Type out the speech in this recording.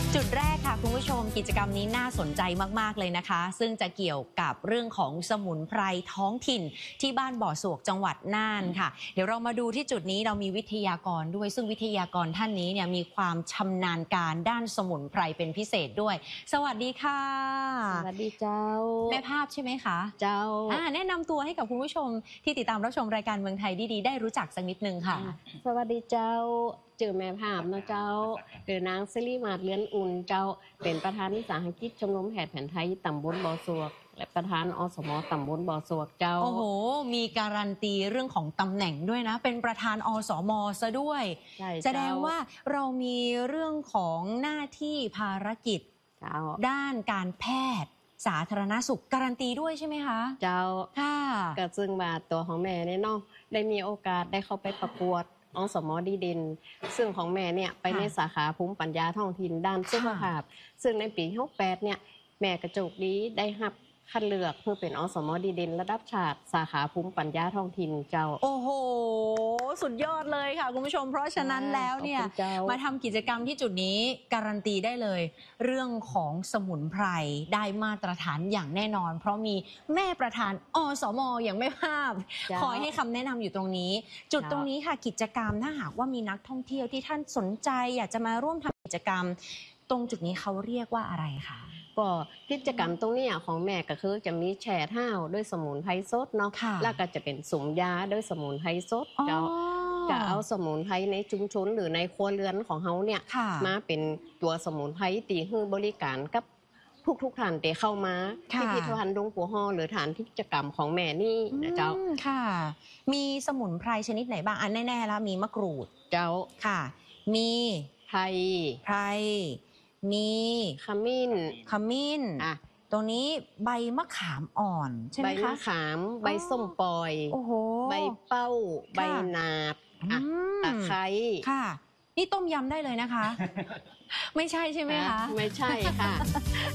จุดแรกค่ะคุณผู้ชมกิจกรรมนี้น่าสนใจมากๆเลยนะคะซึ่งจะเกี่ยวกับเรื่องของสมุนไพรท้องถิ่นที่บ้านบ่อสวกจังหวัดน่านค่ะเดี๋ยวเรามาดูที่จุดนี้เรามีวิทยากรด้วยซึ่งวิทยากรท่านนี้เนี่ยมีความชำนาญการด้านสมุนไพรเป็นพิเศษด้วยสวัสดีค่ะสวัสดีเจ้าแม่ภาพใช่ไหมคะเจ้าแนะนำตัวให้กับคุณผู้ชมที่ติดตามรับชมรายการเมืองไทยดีๆได้รู้จักสักนิดนึงค่ะสวัสดีเจ้าจื่อแม่ภาพนะเจ้าคือนางซิริมาศเลื้อนอุ่นเจ้าเป็นประธานวิสาหกิจชมรมแพทย์แผนไทยตำบลบ่อสวกและประธานอสมตำบลบ่อสวกเจ้าโอ้โหมีการันตีเรื่องของตำแหน่งด้วยนะเป็นประธานอสมซะด้วยแสดงว่าเรามีเรื่องของหน้าที่ภารกิจด้านการแพทย์สาธารณสุขการันตีด้วยใช่ไหมคะเจ้าค่ะก็ซึ่งมาตัวของแม่เนี่ยเนาะได้มีโอกาสได้เข้าไปประกวดอสมดีเด่นซึ่งของแม่เนี่ยไปในสาขาภูมิปัญญาท้องถิ่นด้านสุขภาพซึ่งในปี68เนี่ยแม่กระจกดีได้รับคัดเลือกเพื่อเป็นอสมดีเด่นระดับชาติสาขาภูมิปัญญาท้องถิ่นเจ้าโอ้โหสุดยอดเลยค่ะคุณผู้ชมเพราะฉะนั้นแล้วเนี่ยมาทำกิจกรรมที่จุดนี้การันตีได้เลยเรื่องของสมุนไพรได้มาตรฐานอย่างแน่นอนเพราะมีแม่ประธานอสมอย่างแม่ภาพคอยให้คำแนะนำอยู่ตรงนี้จุดตรงนี้ค่ะกิจกรรมถ้าหากว่ามีนักท่องเที่ยวที่ท่านสนใจอยากจะมาร่วมทำกิจกรรมตรงจุดนี้เขาเรียกว่าอะไรคะก็กิจกรรมตรงนี้ของแม่ก็คือจะมีแช่เท้าด้วยสมุนไพรสดเนาะแล้วก็จะเป็นสุ่มยาด้วยสมุนไพรสดจะเอาสมุนไพรในชุมชนหรือในครัวเรือนของเขาเนี่ยมาเป็นตัวสมุนไพรตีให้บริการกับทุกท่านที่เข้ามาพิพิธภัณฑ์ดงปัวฮอหรือฐานกิจกรรมของแม่นี่นะเจ้าค่ะมีสมุนไพรชนิดไหนบ้างแน่ๆแล้วมีมะกรูดเจ้าค่ะมีไพรมีขมิ้นตรงนี้ใบมะขามอ่อนใช่ไหมคะใบมะขามใบส้มปล่อยใบเป้าใบนาดตะไคร้ค่ะนี่ต้มยำได้เลยนะคะไม่ใช่ใช่ไหมคะไม่ใช่ค่ะ